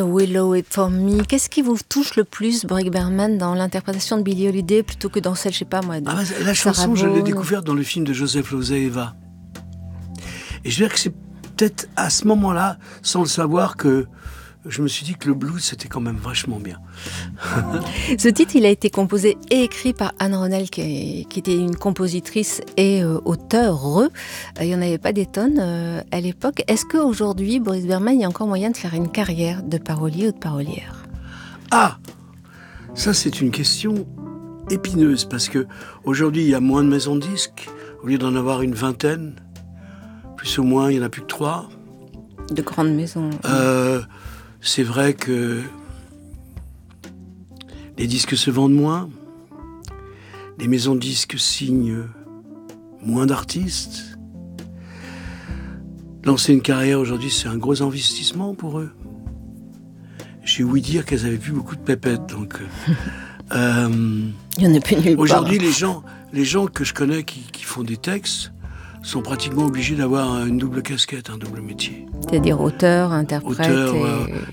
Willow et For Me. Qu'est-ce qui vous touche le plus, Boric Berman, dans l'interprétation de Billie Holiday plutôt que dans celle, je sais pas moi, de la chanson, Sarah je l'ai Vaughan. découverte dans le film de Joseph Losey, Eva. Et je veux dire que c'est peut-être à ce moment-là, sans le savoir, que je me suis dit que le blues, c'était quand même vachement bien. Ce titre, il a été composé et écrit par Anne Ronel, qui était une compositrice et auteure. Il n'y en avait pas des tonnes à l'époque. Est-ce qu'aujourd'hui, Boris Berman, il y a encore moyen de faire une carrière de parolier ou de parolière ? Ah, ça c'est une question épineuse, parce que aujourd'hui il y a moins de maisons de disques. Au lieu d'en avoir une vingtaine, plus ou moins, il n'y en a plus que 3. De grandes maisons. C'est vrai que les disques se vendent moins, les maisons de disques signent moins d'artistes. Lancer une carrière aujourd'hui, c'est un gros investissement pour eux. J'ai ouï dire qu'elles avaient plus beaucoup de pépettes, donc... il y en a plus nulle part. Aujourd'hui, les gens que je connais qui font des textes sont pratiquement obligés d'avoir une double casquette, un double métier. C'est-à-dire auteur, interprète